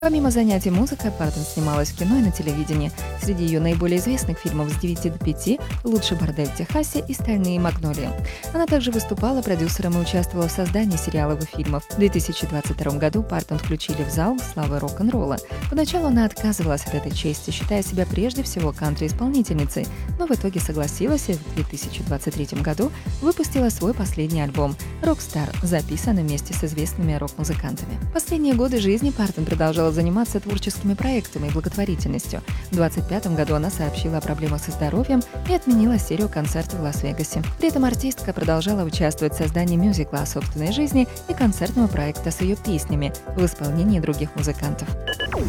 Помимо занятий музыкой, Партон снималась в кино и на телевидении. Среди ее наиболее известных фильмов «С 9 до 5», «Лучший бордель в Техасе» и «Стальные магнолии». Она также выступала продюсером и участвовала в создании сериалов и фильмов. В 2022 году Партон включили в зал славы рок-н-ролла. Поначалу она отказывалась от этой чести, считая себя прежде всего кантри-исполнительницей, но в итоге согласилась и в 2023 году выпустила свой последний альбом «Рокстар», записанный вместе с известными рок-музыкантами. Последние годы жизни Партон продолжала заниматься творческими проектами и благотворительностью. В 2025 году она сообщила о проблемах со здоровьем и отменила серию концертов в Лас-Вегасе. При этом артистка продолжала участвовать в создании мюзикла о собственной жизни и концертного проекта с ее песнями в исполнении других музыкантов.